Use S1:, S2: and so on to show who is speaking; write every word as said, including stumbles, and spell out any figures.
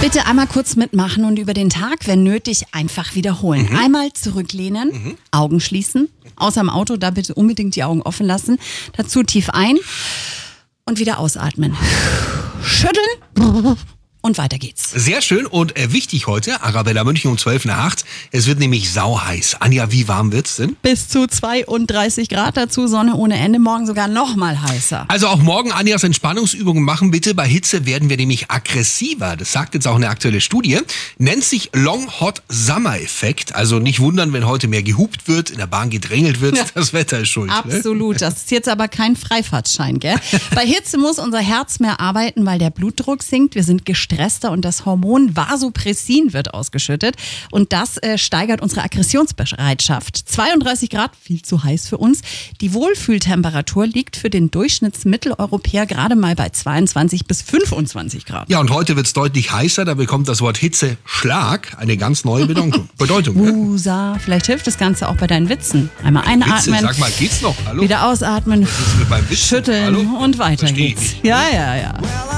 S1: Bitte einmal kurz mitmachen und über den Tag, wenn nötig, einfach wiederholen. Mhm. Einmal zurücklehnen, mhm. Augen schließen, außer im Auto, da bitte unbedingt die Augen offen lassen. Dazu tief ein und wieder ausatmen. Schütteln und weiter geht's.
S2: Sehr schön und äh, wichtig heute, Arabella München um zwölf nach acht. Es wird nämlich sauheiß. Anja, wie warm wird's denn?
S1: Bis zu zweiunddreißig Grad, dazu Sonne ohne Ende, morgen sogar noch mal heißer.
S2: Also auch morgen Anjas Entspannungsübungen machen bitte. Bei Hitze werden wir nämlich aggressiver. Das sagt jetzt auch eine aktuelle Studie. Nennt sich Long Hot Summer Effekt. Also nicht wundern, wenn heute mehr gehupt wird, in der Bahn gedrängelt wird. Ja. Das Wetter ist schuld.
S1: Absolut.
S2: Ne?
S1: Das ist jetzt aber kein Freifahrtschein, gell? Bei Hitze muss unser Herz mehr arbeiten, weil der Blutdruck sinkt. Wir sind gestresster und das Hormon Vasopressin wird ausgeschüttet. Und das äh, steigert unsere Aggressionsbereitschaft. zweiunddreißig Grad, viel zu heiß für uns. Die Wohlfühltemperatur liegt für den Durchschnittsmitteleuropäer gerade mal bei zweiundzwanzig bis fünfundzwanzig Grad.
S2: Ja, und heute wird es deutlich heißer. Da bekommt das Wort Hitze Schlag eine ganz neue Bedeutung. Bedeutung
S1: Wusa, vielleicht hilft das Ganze auch bei deinen Witzen. Einmal einatmen.
S2: Witze, sag mal, geht's noch? Hallo?
S1: Wieder ausatmen,
S2: Was ist mit meinem Witz?
S1: schütteln
S2: Hallo?
S1: und weiter
S2: Versteh ich
S1: geht's.
S2: nicht.
S1: Ja, ja, ja.